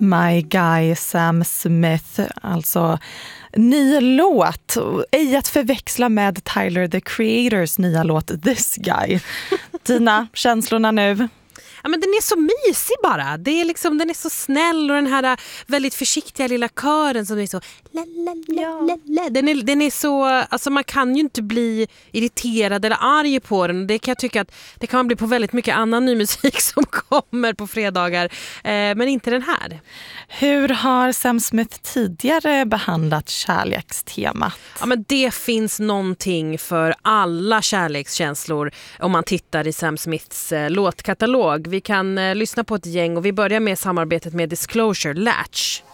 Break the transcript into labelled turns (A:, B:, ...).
A: My Guy Sam Smith, alltså ny låt, ej att förväxla med Tyler the Creators nya låt This Guy. Dina känslorna nu?
B: Ja, men den är så mysig bara. Det är liksom, den är så snäll och den här väldigt försiktiga lilla kören som är så den är så, alltså man kan ju inte bli irriterad eller arg på den. Det kan jag tycka att det kan man bli på väldigt mycket annan ny musik som kommer på fredagar, men inte den här.
A: Hur har Sam Smith tidigare behandlat kärlekstemat?
B: Ja, men det finns någonting för alla kärlekskänslor om man tittar i Sam Smiths låtkatalog. Vi kan lyssna på ett gäng och vi börjar med samarbetet med Disclosure, Latch.